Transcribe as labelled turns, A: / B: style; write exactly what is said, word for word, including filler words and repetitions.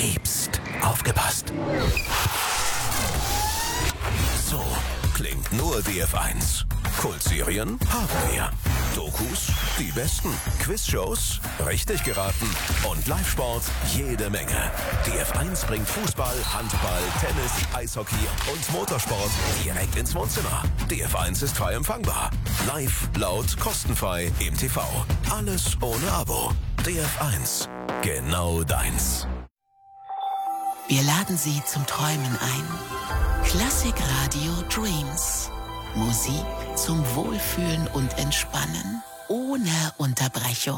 A: liebst. Aufgepasst! So klingt nur D F eins. Kultserien haben wir. Dokus, die besten. Quizshows, richtig geraten. Und Live-Sport, jede Menge. D F eins bringt Fußball, Handball, Tennis, Eishockey und Motorsport direkt ins Wohnzimmer. D F eins ist frei empfangbar. Live, laut, kostenfrei im T V. Alles ohne Abo. D F eins. Genau deins.
B: Wir laden Sie zum Träumen ein. Klassik Radio Dreams. Musik zum Wohlfühlen und Entspannen. Ohne Unterbrechung.